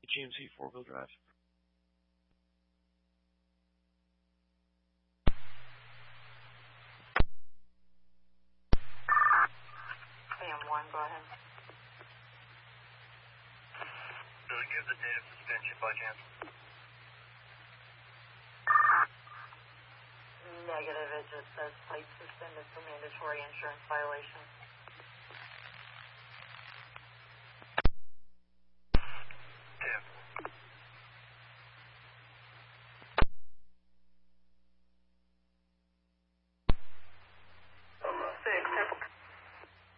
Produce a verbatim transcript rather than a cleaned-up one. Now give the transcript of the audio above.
G M C four-wheel drive. A M one, go ahead. Does it give the date of suspension by chance? Negative, it just says plate suspended for mandatory insurance violation.